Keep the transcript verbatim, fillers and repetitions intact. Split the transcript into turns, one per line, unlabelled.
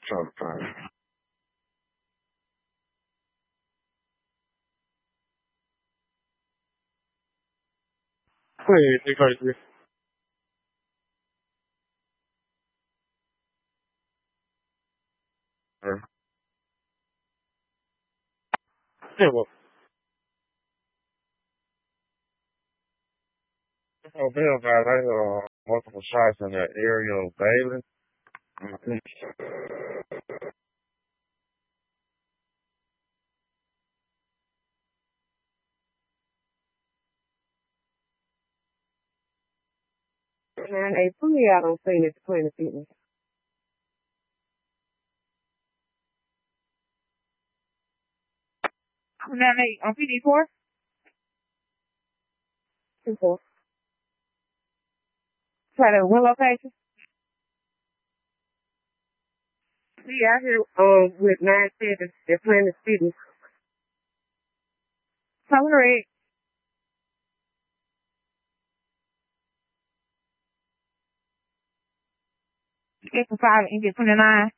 Trying to find it. Wait, they got it. Yeah, well, oh, Bill got like, uh, multiple shots in that Ariel Bailey. Mhm. Man, hey, put me out on scene at the Planet Fitness. Now, Nate, on P D four? two four. Try to what location? We out here um, with nine seven at Planet Fitness. Tolerate. Get for five and get twenty-nine.